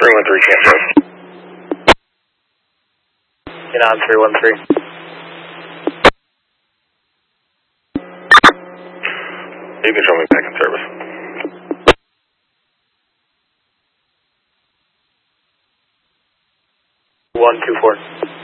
313 Kansas. Get on 313. You can show me back in service. 124.